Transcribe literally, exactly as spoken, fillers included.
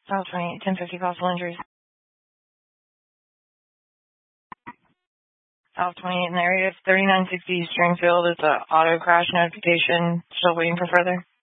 South twenty-eight, ten fifty, possible injuries. South twenty-eight in the area, thirty-nine sixty Springfield. It's a auto crash notification. Still waiting for further.